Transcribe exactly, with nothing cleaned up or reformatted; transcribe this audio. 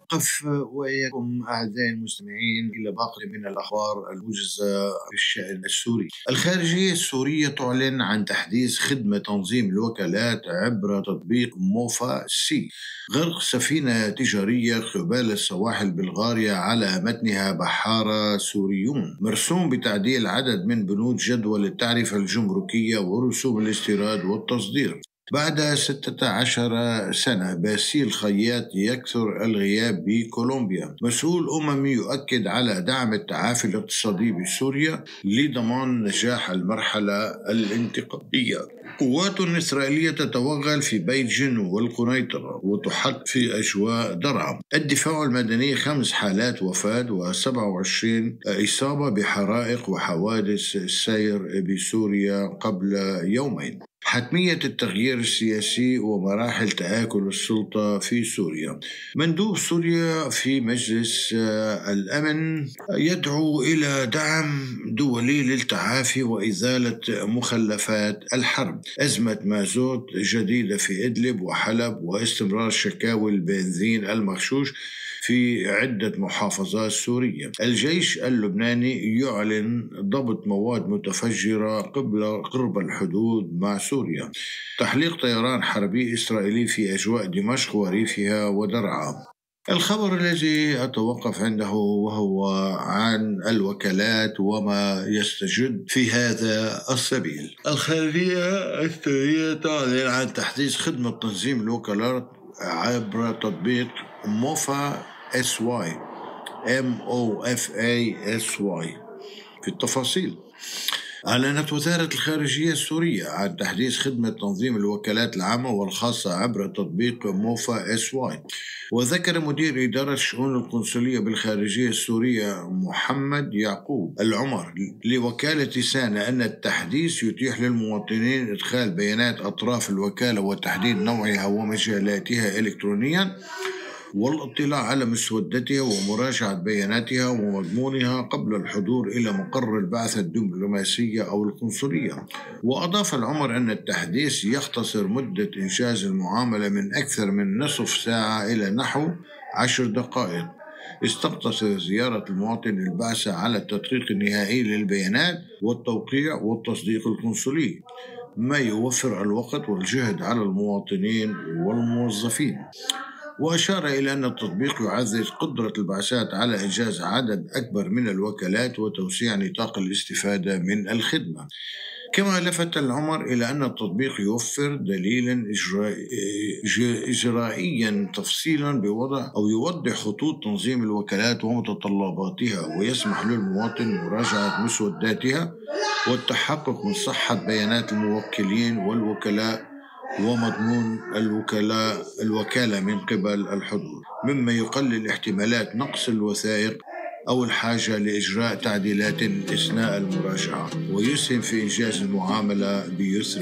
نتوقف وإياكم أعزائي المستمعين إلى باقي من الأخبار الموجزة بالشأن السوري. الخارجية السورية تعلن عن تحديث خدمة تنظيم الوكالات عبر تطبيق موفا سي. غرق سفينة تجارية قبال السواحل بلغاريا على متنها بحارة سوريون. مرسوم بتعديل عدد من بنود جدول التعرفة الجمركية ورسوم الاستيراد والتصدير. بعد ستة عشر سنة باسيل خياط يكثر الغياب بكولومبيا. مسؤول أممي يؤكد على دعم التعافي الاقتصادي بسوريا لضمان نجاح المرحلة الانتقالية. قوات إسرائيلية تتوغل في بيت جنو والقنيطرة وتحط في أجواء درعا. الدفاع المدني خمس حالات وفاة وسبعة وعشرين إصابة بحرائق وحوادث السير بسوريا قبل يومين. حتمية التغيير السياسي ومراحل تآكل السلطة في سوريا. مندوب سوريا في مجلس الأمن يدعو إلى دعم دولي للتعافي وإزالة مخلفات الحرب. أزمة مازوت جديدة في إدلب وحلب واستمرار شكاوى البنزين المغشوش في عدة محافظات سورية. الجيش اللبناني يعلن ضبط مواد متفجرة قبل قرب الحدود مع سوريا. تحليق طيران حربي إسرائيلي في أجواء دمشق وريفها ودرعا. الخبر الذي أتوقف عنده وهو عن الوكالات وما يستجد في هذا السبيل. الخارجية السورية تعلن عن تحديث خدمة تنظيم الوكالات عبر تطبيق موفا اس واي ام او اف اي اس واي. في التفاصيل، أعلنت وزارة الخارجية السورية عن تحديث خدمة تنظيم الوكالات العامة والخاصة عبر تطبيق موفا اس واي. وذكر مدير إدارة الشؤون القنصلية بالخارجية السورية محمد يعقوب العمر لوكالة سانا أن التحديث يتيح للمواطنين إدخال بيانات أطراف الوكالة وتحديد نوعها ومجالاتها إلكترونيا، والاطلاع على مسودتها ومراجعة بياناتها ومضمونها قبل الحضور إلى مقر البعثة الدبلوماسية أو القنصلية. وأضاف العمر أن التحديث يختصر مدة إنجاز المعاملة من أكثر من نصف ساعة إلى نحو عشر دقائق. استقتصر زيارة المواطن البعثة على التدقيق النهائي للبيانات والتوقيع والتصديق القنصلي، ما يوفر الوقت والجهد على المواطنين والموظفين. وأشار إلى أن التطبيق يعزز قدرة البعثات على إنجاز عدد أكبر من الوكالات وتوسيع نطاق الاستفادة من الخدمة. كما لفت العمر إلى أن التطبيق يوفر دليلا إجرائيا تفصيلا بوضع أو يوضح خطوط تنظيم الوكالات ومتطلباتها، ويسمح للمواطن مراجعة مسوداتها والتحقق من صحة بيانات الموكلين والوكلاء ومضمون الوكلاء الوكالة من قبل الحضور، مما يقلل احتمالات نقص الوثائق أو الحاجة لإجراء تعديلات أثناء المراجعة، ويسهم في إنجاز المعاملة بيسر.